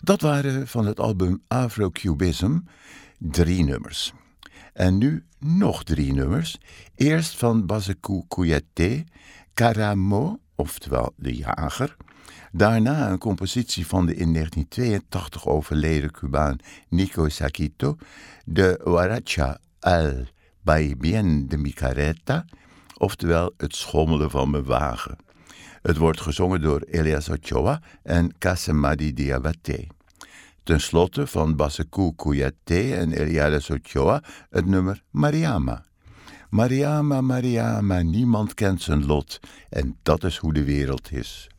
Dat waren van het album Afro-Cubism 3 nummers. En nu nog 3 nummers. Eerst van Bassekou Kouyaté, Karamo, oftewel De Jager. Daarna een compositie van de in 1982 overleden Cubaan Nico Saquito, de Huaracha al Vaivén de mi carreta, oftewel Het schommelen van mijn wagen. Het wordt gezongen door Elias Ochoa en Kassemadi Diabaté. Ten slotte van Bassekou Kouyaté en Elias Ochoa het nummer Mariama. Mariama, Mariama, niemand kent zijn lot en dat is hoe de wereld is.